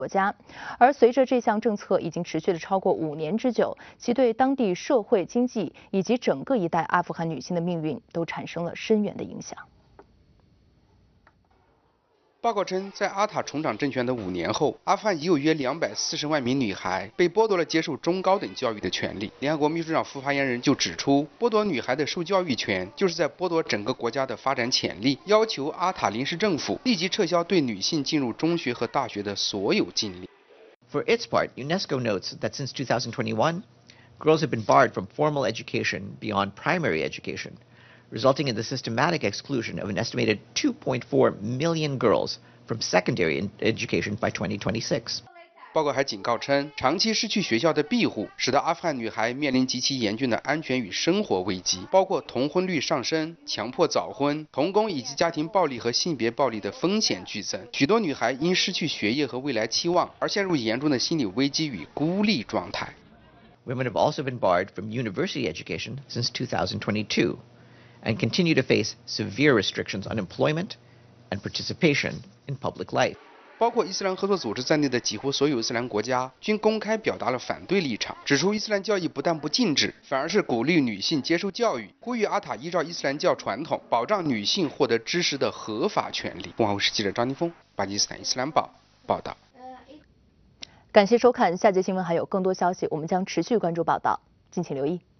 国家。而随着这项政策已经持续了超过5年之久，其对当地社会、经济以及整个一代阿富汗女性的命运都产生了深远的影响。 报告称，在阿塔重掌政权的5年后，阿富汗已有约240万名女孩被剥夺了接受中高等教育的权利。联合国秘书长副发言人就指出，剥夺女孩的受教育权，就是在剥夺整个国家的发展潜力，要求阿塔临时政府立即撤销对女性进入中学和大学的所有禁令。 For its part, UNESCO notes that since 2021, girls have been barred from formal education beyond primary education, resulting in the systematic exclusion of an estimated 2.4 million girls from secondary education by 2026. 报告还警告称，长期失去学校的庇护，使得阿富汗女孩面临极其严峻的安全与生活危机，包括童婚率上升、强迫早婚、童工以及家庭暴力和性别暴力的风险剧增。许多女孩因失去学业和未来期望而陷入严重的心理危机与孤立状态。 Women have also been barred from university education since 2022. And continue to face severe restrictions on employment and participation in public life. 包括伊斯兰合作组织在内的几乎所有伊斯兰国家均公开表达了反对立场，指出伊斯兰教义不但不禁止，反而是鼓励女性接受教育，呼吁阿塔依照伊斯兰教传统，保障女性获得知识的合法权利。中华卫视记者张金峰，巴基斯坦伊斯兰报报道。 感谢收看，下节新闻还有更多消息，我们将持续关注报道，敬请留意。